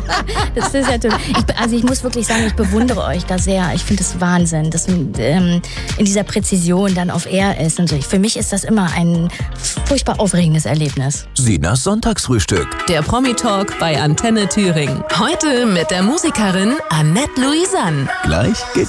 Das ist ja also ich muss wirklich sagen, ich bewundere euch da sehr. Ich finde es Wahnsinn, dass man in dieser Präzision dann auf Air ist und so. Für mich ist das immer ein furchtbar aufregendes Erlebnis. Sinas Sonntagsfrühstück. Der Promi-Talk bei Antenne Thüringen. Heute mit der Musikerin Annette Louisanne. Gleich geht's